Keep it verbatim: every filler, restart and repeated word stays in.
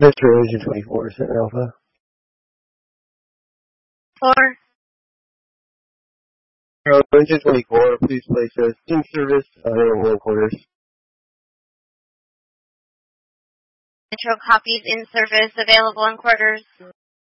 Metro Engine twenty-four, Center Alpha. Four. Metro Engine twenty-four, please place us in service, uh, in quarters. Metro copies in service, available in quarters.